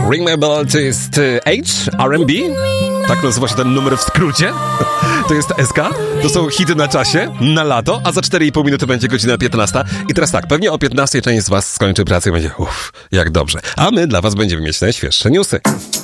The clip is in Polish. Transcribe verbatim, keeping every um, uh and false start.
Ring My Bell to jest H, R and B. Tak nazywa się ten numer w skrócie. To jest S K. To są hity na czasie, na lato, a za cztery i pół minuty będzie godzina piętnasta. I teraz tak, pewnie o piętnastej część z was skończy pracę i będzie uff, jak dobrze. A my dla was będziemy mieć najświeższe newsy.